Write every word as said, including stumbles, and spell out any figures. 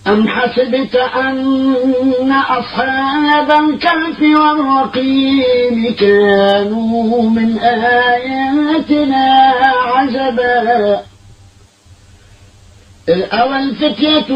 أم حسبت أن أصحاب الكهف والرقيم كانوا من آياتنا عجبا إذ أوى الفتية